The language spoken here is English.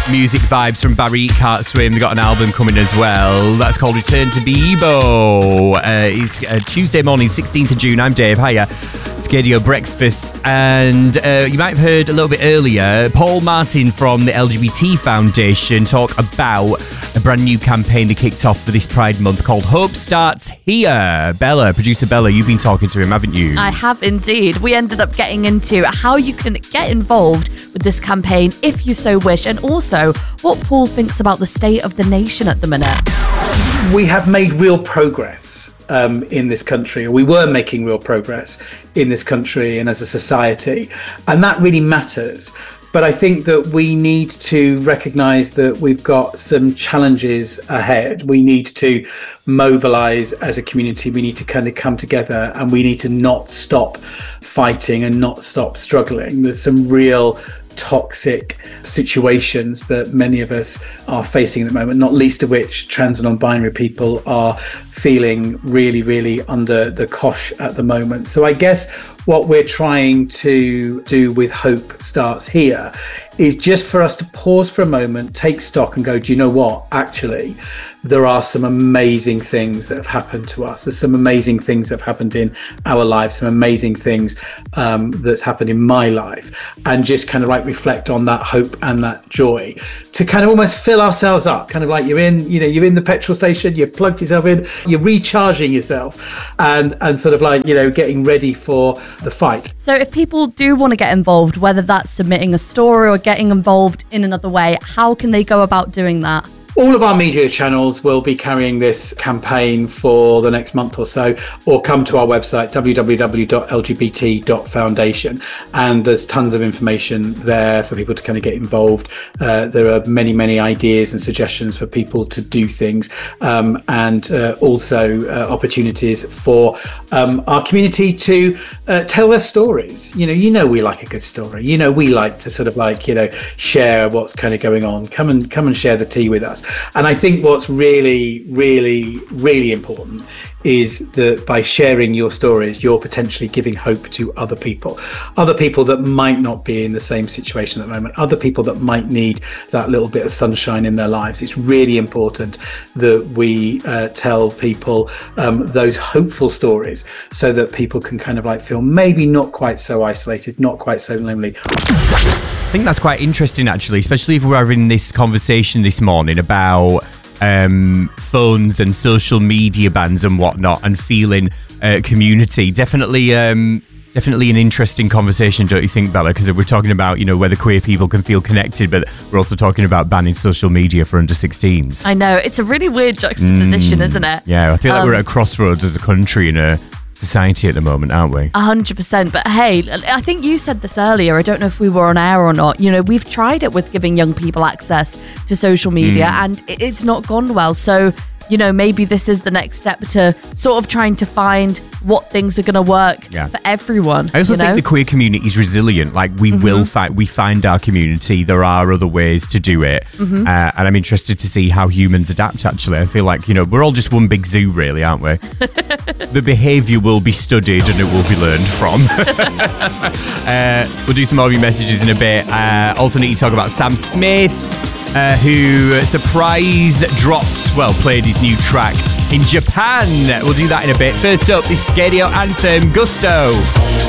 music vibes from Barry Cartswim. They got an album coming as well. That's called Return to Bebo. It's Tuesday morning, 16th of June. I'm Dave. Hiya. Scadio Breakfast. And you might have heard a little bit earlier, Paul Martin from the LGBT Foundation talk about a brand new campaign they kicked off for this Pride Month called Hope Starts Here. Bella, producer Bella, you've been talking to him, haven't you? I have indeed. We ended up getting into how you can get involved with this campaign if you so wish, and also what Paul thinks about the state of the nation at the minute. We have made real progress in this country, or we were making real progress in this country and as a society, and that really matters. But I think that we need to recognise that we've got some challenges ahead. We need to mobilise as a community. We need to kind of come together, and we need to not stop fighting and not stop struggling. There's some real toxic situations that many of us are facing at the moment, not least of which trans and non-binary people are feeling really, really under the cosh at the moment. So I guess what we're trying to do with Hope Starts Here is just for us to pause for a moment, take stock and go, do you know what? Actually, there are some amazing things that have happened to us. There's some amazing things that have happened in our lives, some amazing things that's happened in my life, and just kind of like reflect on that hope and that joy to kind of almost fill ourselves up, kind of like you're in the petrol station, you've plugged yourself in, you're recharging yourself and sort of like, getting ready for the fight. So if people do want to get involved, whether that's submitting a story or getting involved in another way, how can they go about doing that? All of our media channels will be carrying this campaign for the next month or so, or come to our website, www.lgbt.foundation, and there's tons of information there for people to kind of get involved. There are many, many ideas and suggestions for people to do things, and also opportunities for our community to tell their stories. We like a good story. We like to sort of like, share what's kind of going on. Come and share the tea with us. And I think what's really, really, really important is that by sharing your stories, you're potentially giving hope to other people that might not be in the same situation at the moment, other people that might need that little bit of sunshine in their lives. It's really important that we tell people those hopeful stories so that people can kind of like feel maybe not quite so isolated, not quite so lonely. I think that's quite interesting, actually, especially if we're having this conversation this morning about phones and social media bans and whatnot, and feeling community. Definitely an interesting conversation, don't you think, Bella? Because we're talking about, whether queer people can feel connected, but we're also talking about banning social media for under 16s. I know, it's a really weird juxtaposition, isn't it? Yeah, I feel like we're at a crossroads as a country and a society at the moment, aren't we? 100%. But hey, I think you said this earlier, I don't know if we were on air or not, we've tried it with giving young people access to social media and it's not gone well. So, maybe this is the next step to sort of trying to find what things are going to work for everyone. I also think the queer community is resilient. Like we find our community. There are other ways to do it. And I'm interested to see how humans adapt, actually. I feel like, we're all just one big zoo, really, aren't we? The behaviour will be studied and it will be learned from. We'll do some more of your messages in a bit. Also need to talk about Sam Smith, who played his new track in Japan. We'll do that in a bit. First up, this Scadio anthem, Gusto.